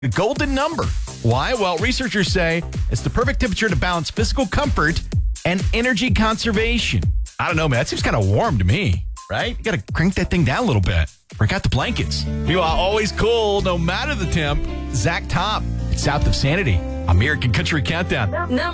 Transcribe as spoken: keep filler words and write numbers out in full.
The golden number. Why? Well, researchers say it's the perfect temperature to balance physical comfort and energy conservation. I don't know, man. That seems kind of warm to me, right? You got to crank that thing down a little bit. Break out the blankets. Meanwhile, always cool, no matter the temp. Zach Top, it's South of Sanity. American Country Countdown. No.